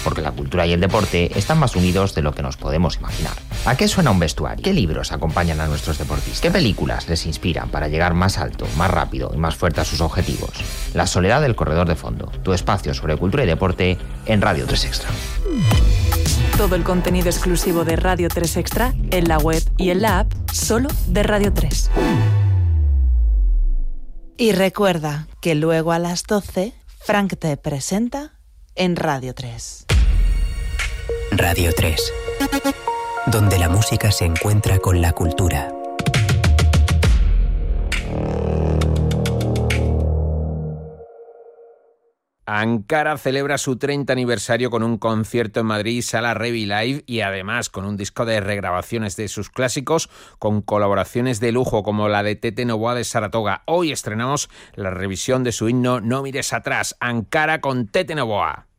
porque la cultura y el deporte están más unidos de lo que nos podemos imaginar. ¿A qué suena un vestuario? ¿Qué libros acompañan a nuestros deportistas? ¿Qué películas les inspiran para llegar más alto, más rápido y más fuerte a sus objetivos? La soledad del corredor de fondo, tu espacio sobre cultura y deporte en Radio 3 Extra. Todo el contenido exclusivo de Radio 3 Extra en la web y en la app solo de Radio 3. Y recuerda que luego a las 12, Frank te presenta en Radio 3. Radio 3, donde la música se encuentra con la cultura. Ankara celebra su 30 aniversario con un concierto en Madrid, Sala Revi Live, y además con un disco de regrabaciones de sus clásicos con colaboraciones de lujo como la de Tete Novoa de Saratoga. Hoy estrenamos la revisión de su himno No mires atrás, Ankara con Tete Novoa.